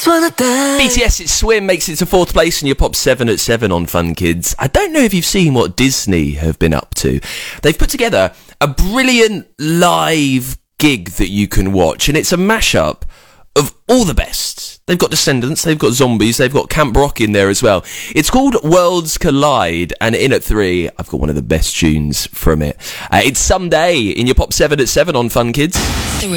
wanna dance. BTS, it's Swim, makes it to 4th place in your Pop 7 at 7 on Fun Kids. I don't know if you've seen what Disney have been up to. They've put together a brilliant live gig that you can watch, and it's a mashup of all the best. They've got Descendants, they've got Zombies, they've got Camp Rock in there as well. It's called Worlds Collide, and in at 3, I've got one of the best tunes from it. It's Someday in your Pop 7 at 7 on Fun Kids.